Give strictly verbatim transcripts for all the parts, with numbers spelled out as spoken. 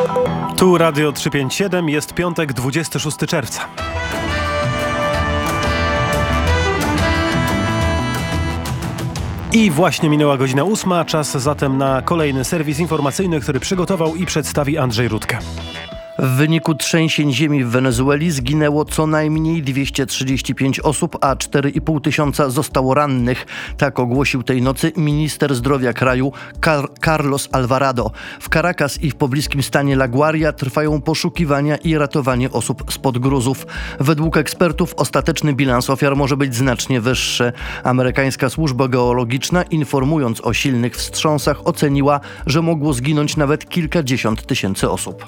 Tu Radio trzysta pięćdziesiąt siedem, jest piątek, dwudziestego szóstego czerwca. I właśnie minęła godzina ósma, czas zatem na kolejny serwis informacyjny, który przygotował i przedstawi Andrzej Rudkę. W wyniku trzęsień ziemi w Wenezueli zginęło co najmniej dwieście trzydzieści pięć osób, a cztery i pół tysiąca zostało rannych. Tak ogłosił tej nocy minister zdrowia kraju Car- Carlos Alvarado. W Caracas i w pobliskim stanie La Guaria trwają poszukiwania i ratowanie osób spod gruzów. Według ekspertów ostateczny bilans ofiar może być znacznie wyższy. Amerykańska służba geologiczna, informując o silnych wstrząsach, oceniła, że mogło zginąć nawet kilkadziesiąt tysięcy osób.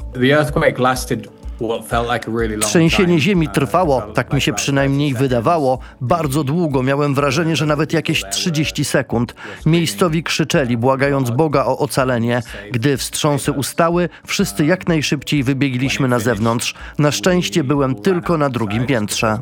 Trzęsienie ziemi trwało, tak mi się przynajmniej wydawało, bardzo długo. Miałem wrażenie, że nawet jakieś trzydzieści sekund. Miejscowi krzyczeli, błagając Boga o ocalenie. Gdy wstrząsy ustały, wszyscy jak najszybciej wybiegliśmy na zewnątrz. Na szczęście byłem tylko na drugim piętrze.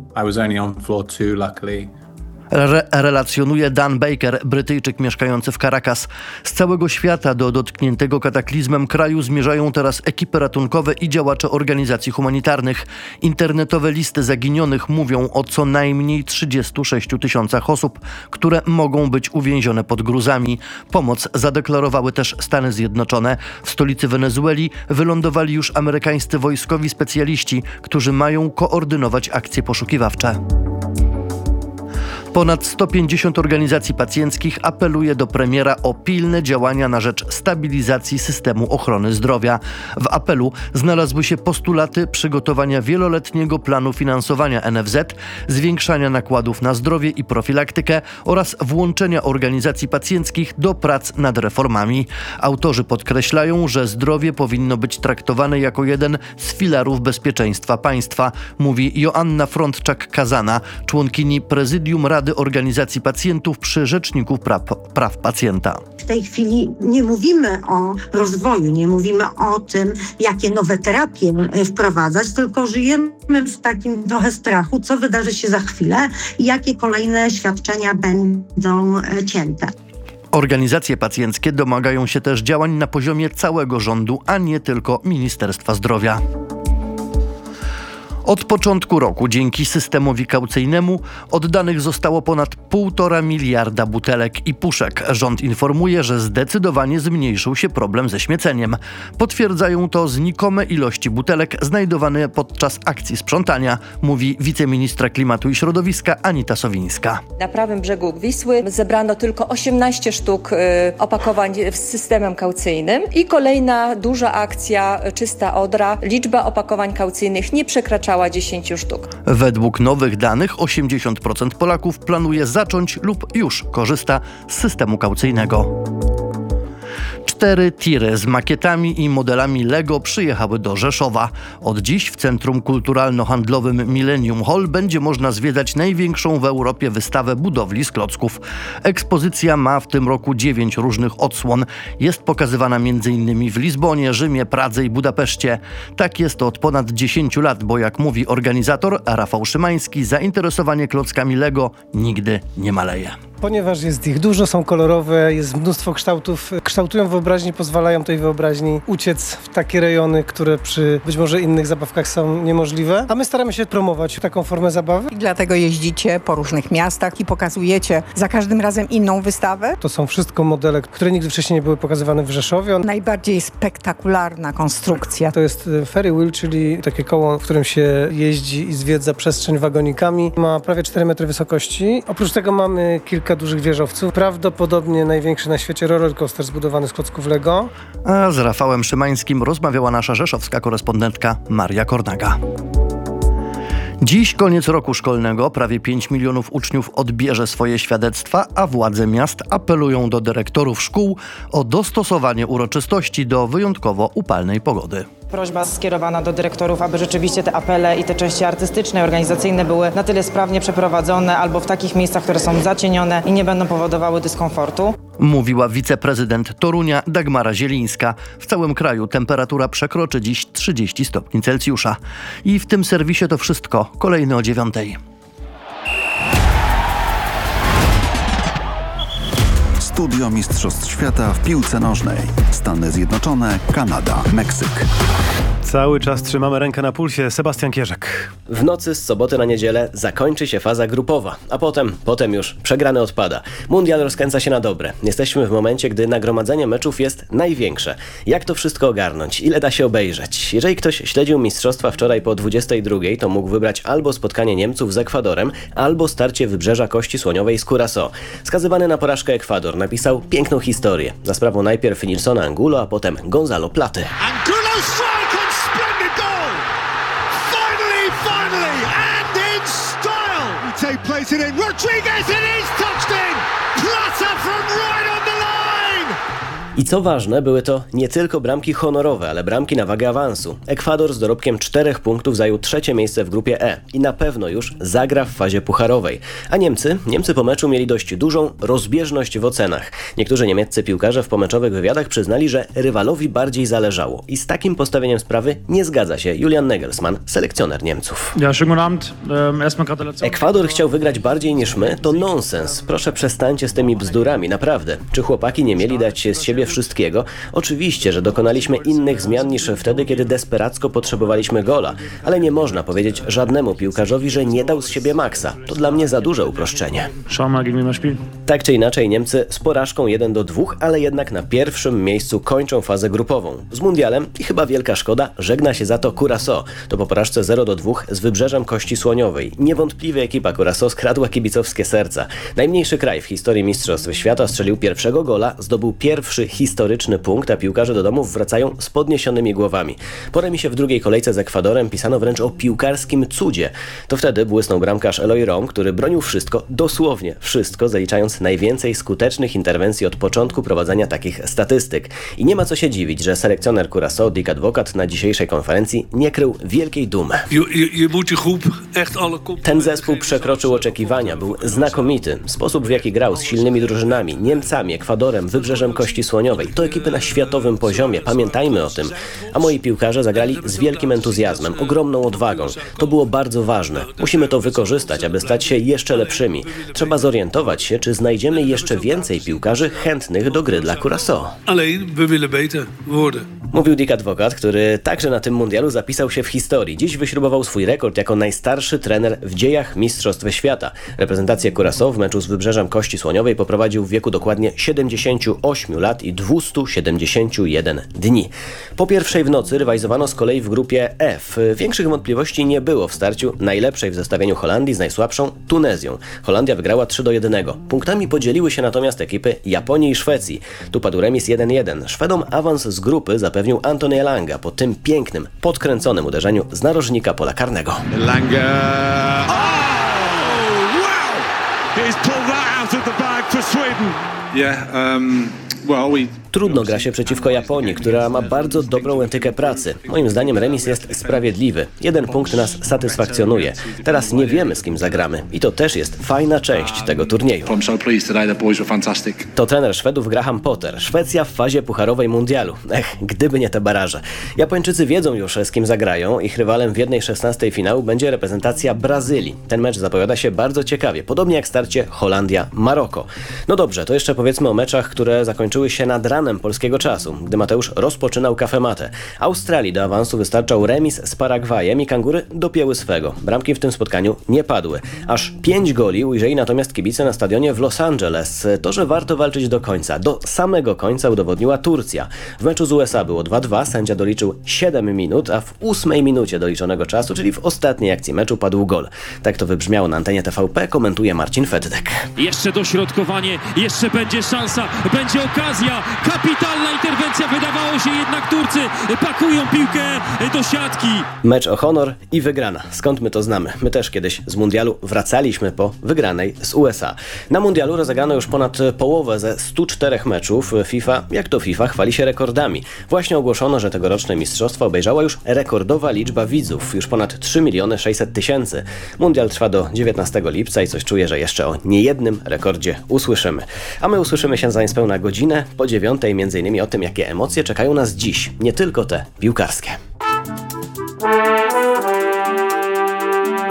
Re- relacjonuje Dan Baker, Brytyjczyk mieszkający w Caracas. Z całego świata do dotkniętego kataklizmem kraju zmierzają teraz ekipy ratunkowe i działacze organizacji humanitarnych. Internetowe listy zaginionych mówią o co najmniej trzydziestu sześciu tysiącach osób, które mogą być uwięzione pod gruzami. Pomoc zadeklarowały też Stany Zjednoczone. W stolicy Wenezueli wylądowali już amerykańscy wojskowi specjaliści, którzy mają koordynować akcje poszukiwawcze. Ponad sto pięćdziesiąt organizacji pacjenckich apeluje do premiera o pilne działania na rzecz stabilizacji systemu ochrony zdrowia. W apelu znalazły się postulaty przygotowania wieloletniego planu finansowania N F Z, zwiększania nakładów na zdrowie i profilaktykę oraz włączenia organizacji pacjenckich do prac nad reformami. Autorzy podkreślają, że zdrowie powinno być traktowane jako jeden z filarów bezpieczeństwa państwa, mówi Joanna Frądczak-Kazana, członkini prezydium Rady Organizacji Pacjentów przy Rzeczniku Praw, Praw Pacjenta. W tej chwili nie mówimy o rozwoju, nie mówimy o tym, jakie nowe terapie wprowadzać, tylko żyjemy w takim trochę strachu, co wydarzy się za chwilę i jakie kolejne świadczenia będą cięte. Organizacje pacjenckie domagają się też działań na poziomie całego rządu, a nie tylko Ministerstwa Zdrowia. Od początku roku dzięki systemowi kaucyjnemu oddanych zostało ponad półtora miliarda butelek i puszek. Rząd informuje, że zdecydowanie zmniejszył się problem ze śmieceniem. Potwierdzają to znikome ilości butelek znajdowane podczas akcji sprzątania, mówi wiceministra klimatu i środowiska Anita Sowińska. Na prawym brzegu Wisły zebrano tylko osiemnaście sztuk y, opakowań z systemem kaucyjnym i kolejna duża akcja Czysta Odra. Liczba opakowań kaucyjnych nie przekraczała dziesięć sztuk. Według nowych danych osiemdziesiąt procent Polaków planuje zacząć lub już korzysta z systemu kaucyjnego. Cztery tiry z makietami i modelami Lego przyjechały do Rzeszowa. Od dziś w Centrum Kulturalno-Handlowym Millennium Hall będzie można zwiedzać największą w Europie wystawę budowli z klocków. Ekspozycja ma w tym roku dziewięć różnych odsłon. Jest pokazywana m.in. w Lizbonie, Rzymie, Pradze i Budapeszcie. Tak jest od ponad dziesięciu lat, bo jak mówi organizator Rafał Szymański, zainteresowanie klockami Lego nigdy nie maleje. Ponieważ jest ich dużo, są kolorowe, jest mnóstwo kształtów, kształtują wyobraźnię, pozwalają tej wyobraźni uciec w takie rejony, które przy być może innych zabawkach są niemożliwe. A my staramy się promować taką formę zabawy. I dlatego jeździcie po różnych miastach i pokazujecie za każdym razem inną wystawę. To są wszystko modele, które nigdy wcześniej nie były pokazywane w Rzeszowie. Najbardziej spektakularna konstrukcja. To jest Ferry Wheel, czyli takie koło, w którym się jeździ i zwiedza przestrzeń wagonikami. Ma prawie cztery metry wysokości. Oprócz tego mamy kilka dużych wieżowców. Prawdopodobnie największy na świecie rollercoaster zbudowany z klocków Lego. A z Rafałem Szymańskim rozmawiała nasza rzeszowska korespondentka Maria Kornaga. Dziś koniec roku szkolnego. Prawie pięć milionów uczniów odbierze swoje świadectwa, a władze miast apelują do dyrektorów szkół o dostosowanie uroczystości do wyjątkowo upalnej pogody. Prośba skierowana do dyrektorów, aby rzeczywiście te apele i te części artystyczne, organizacyjne były na tyle sprawnie przeprowadzone albo w takich miejscach, które są zacienione i nie będą powodowały dyskomfortu. Mówiła wiceprezydent Torunia Dagmara Zielińska. W całym kraju temperatura przekroczy dziś trzydzieści stopni Celsjusza. I w tym serwisie to wszystko. Kolejny o dziewiątej. Studio Mistrzostw Świata w piłce nożnej. Stany Zjednoczone, Kanada, Meksyk. Cały czas trzymamy rękę na pulsie. Sebastian Kierzek. W nocy z soboty na niedzielę zakończy się faza grupowa, a potem, potem już przegrany odpada. Mundial rozkręca się na dobre. Jesteśmy w momencie, gdy nagromadzenie meczów jest największe. Jak to wszystko ogarnąć? Ile da się obejrzeć? Jeżeli ktoś śledził mistrzostwa wczoraj po dwudziestej drugiej, to mógł wybrać albo spotkanie Niemców z Ekwadorem, albo starcie Wybrzeża Kości Słoniowej z Curaçao. Skazywany na porażkę Ekwador napisał piękną historię. Za sprawą najpierw Nilsona Angulo, a potem Gonzalo Platy. Angulo strike and splendid goal! Finally, finally, and in style! We take place in Rodriguez, it is touched in! Plata from right on the line! I co ważne, były to nie tylko bramki honorowe, ale bramki na wagę awansu. Ekwador z dorobkiem czterech punktów zajął trzecie miejsce w grupie E i na pewno już zagra w fazie pucharowej. A Niemcy? Niemcy po meczu mieli dość dużą rozbieżność w ocenach. Niektórzy niemieccy piłkarze w pomeczowych wywiadach przyznali, że rywalowi bardziej zależało. I z takim postawieniem sprawy nie zgadza się Julian Nagelsmann, selekcjoner Niemców. Ja, schönen guten Abend. Um, erstmal Gratulation. Ekwador chciał wygrać bardziej niż my? To nonsens. Proszę przestańcie z tymi bzdurami, naprawdę. Czy chłopaki nie mieli dać się z siebie wszystkiego? Oczywiście, że dokonaliśmy innych zmian niż wtedy, kiedy desperacko potrzebowaliśmy gola, ale nie można powiedzieć żadnemu piłkarzowi, że nie dał z siebie maksa. To dla mnie za duże uproszczenie. Schau mal, gegen wen wir spielen. Tak czy inaczej, Niemcy z porażką jeden do dwóch, ale jednak na pierwszym miejscu kończą fazę grupową. Z mundialem i chyba wielka szkoda, żegna się za to Curaçao. To po porażce zero do dwóch z Wybrzeżem Kości Słoniowej. Niewątpliwie ekipa Curaçao skradła kibicowskie serca. Najmniejszy kraj w historii Mistrzostw Świata strzelił pierwszego gola, zdobył pierwszy historyczny punkt, a piłkarze do domów wracają z podniesionymi głowami. Po remisie w drugiej kolejce z Ekwadorem pisano wręcz o piłkarskim cudzie. To wtedy błysnął bramkarz Eloy Rom, który bronił wszystko, dosłownie wszystko, zaliczając najwięcej skutecznych interwencji od początku prowadzenia takich statystyk. I nie ma co się dziwić, że selekcjoner Curaçao Dick Advocaat na dzisiejszej konferencji nie krył wielkiej dumy. Ten zespół przekroczył oczekiwania, był znakomity. Sposób, w jaki grał z silnymi drużynami, Niemcami, Ekwadorem, Wybrzeżem Kości Słoniowej, to ekipy na światowym poziomie, pamiętajmy o tym. A moi piłkarze zagrali z wielkim entuzjazmem, ogromną odwagą. To było bardzo ważne. Musimy to wykorzystać, aby stać się jeszcze lepszymi. Trzeba zorientować się, czy znajdziemy jeszcze więcej piłkarzy chętnych do gry dla Curaçao. Mówił Dick Advocaat, który także na tym mundialu zapisał się w historii. Dziś wyśrubował swój rekord jako najstarszy trener w dziejach Mistrzostw Świata. Reprezentację Curaçao w meczu z Wybrzeżem Kości Słoniowej poprowadził w wieku dokładnie siedemdziesięciu ośmiu lat i dwustu siedemdziesięciu jeden dni. Po pierwszej w nocy rywalizowano z kolei w grupie F. Większych wątpliwości nie było w starciu najlepszej w zestawieniu Holandii z najsłabszą Tunezją. Holandia wygrała trzy do jednego. Punktami podzieliły się natomiast ekipy Japonii i Szwecji. Tu padł remis jeden jeden. Szwedom awans z grupy zapewnił Antony Elanga po tym pięknym, podkręconym uderzeniu z narożnika pola karnego. Elanga. Oh, wow! He's pulled that out of the bag for Sweden. Yeah, um, well, we... Trudno gra się przeciwko Japonii, która ma bardzo dobrą etykę pracy. Moim zdaniem remis jest sprawiedliwy. Jeden punkt nas satysfakcjonuje. Teraz nie wiemy, z kim zagramy. I to też jest fajna część tego turnieju. To trener Szwedów Graham Potter. Szwecja w fazie pucharowej mundialu. Ech, gdyby nie te baraże. Japończycy wiedzą już, z kim zagrają. Ich rywalem w jednej szesnastej finału będzie reprezentacja Brazylii. Ten mecz zapowiada się bardzo ciekawie. Podobnie jak starcie Holandia-Maroko. No dobrze, to jeszcze powiedzmy o meczach, które zakończyły się nad ranem polskiego czasu, gdy Mateusz rozpoczynał kafematę. Australii do awansu wystarczał remis z Paragwajem i Kangury dopięły swego. Bramki w tym spotkaniu nie padły. Aż pięć goli ujrzeli natomiast kibice na stadionie w Los Angeles. To, że warto walczyć do końca. Do samego końca udowodniła Turcja. W meczu z U S A było dwa dwa, sędzia doliczył siedem minut, a w ósmej minucie doliczonego czasu, czyli w ostatniej akcji meczu, padł gol. Tak to wybrzmiało na antenie T V P, komentuje Marcin Feddek. Jeszcze dośrodkowanie, jeszcze będzie szansa, będzie okazja. Kapitalna interwencja, wydawało się jednak Turcy pakują piłkę do siatki. Mecz o honor i wygrana. Skąd my to znamy? My też kiedyś z mundialu wracaliśmy po wygranej z U S A. Na mundialu rozegrano już ponad połowę ze stu czterech meczów. FIFA, jak to FIFA, chwali się rekordami. Właśnie ogłoszono, że tegoroczne mistrzostwa obejrzała już rekordowa liczba widzów. Już ponad trzy miliony sześćset tysięcy. Mundial trwa do dziewiętnastego lipca i coś czuję, że jeszcze o niejednym rekordzie usłyszymy. A my usłyszymy się za niespełna godzinę po dziewiątej, między innymi o tym, jakie emocje czekają nas dziś, nie tylko te piłkarskie.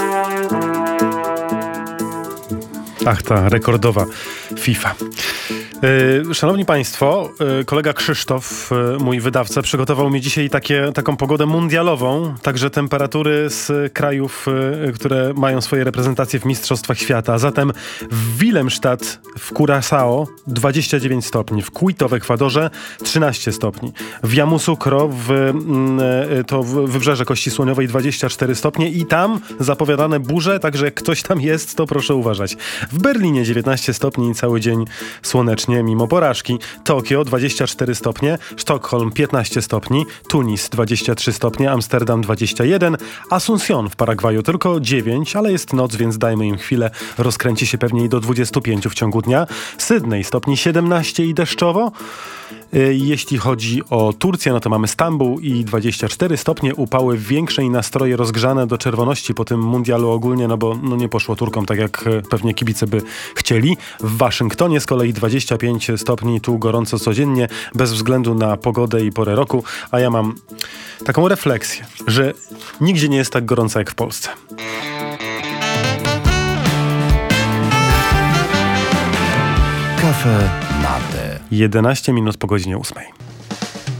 Ach, ta rekordowa FIFA. Yy, szanowni Państwo, yy, kolega Krzysztof, yy, mój wydawca, przygotował mi dzisiaj takie, taką pogodę mundialową, także temperatury z krajów, yy, które mają swoje reprezentacje w Mistrzostwach Świata. Zatem w Willemstad w Curaçao dwadzieścia dziewięć stopni, w Quito w Ekwadorze trzynaście stopni, w Yamoussoukro w, yy, to w Wybrzeże Kości Słoniowej dwadzieścia cztery stopnie i tam zapowiadane burze, także jak ktoś tam jest, to proszę uważać. W Berlinie dziewiętnaście stopni i cały dzień słonecznie mimo porażki. Tokio dwadzieścia cztery stopnie, Sztokholm piętnaście stopni, Tunis dwadzieścia trzy stopnie, Amsterdam dwadzieścia jeden, Asuncion w Paragwaju tylko dziewięć, ale jest noc, więc dajmy im chwilę, rozkręci się pewnie i do dwudziestu pięciu w ciągu dnia. Sydney stopni siedemnaście i deszczowo. Jeśli chodzi o Turcję, no to mamy Stambuł i dwadzieścia cztery stopnie, upały większe i nastroje rozgrzane do czerwoności po tym mundialu ogólnie, no bo no nie poszło Turkom tak, jak pewnie kibice by chcieli. W Waszyngtonie z kolei dwadzieścia pięć stopni, tu gorąco codziennie, bez względu na pogodę i porę roku, a ja mam taką refleksję, że nigdzie nie jest tak gorąco jak w Polsce. Kafe Mate. jedenaście minut po godzinie ósmej.